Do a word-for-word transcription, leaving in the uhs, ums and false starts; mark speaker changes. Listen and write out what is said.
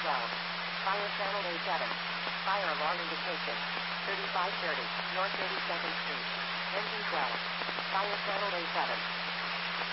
Speaker 1: twelve. Fire channel A seven. Fire alarm indication. thirty-five thirty, North thirty-second Street. Engine twelve. Fire channel A seven.